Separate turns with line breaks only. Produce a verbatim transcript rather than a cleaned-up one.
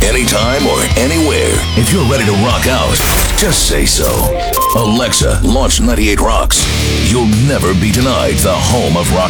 anytime or anywhere. If you're ready to rock out, just say so. Alexa, launch ninety-eight Rocks. You'll never be denied the home of rock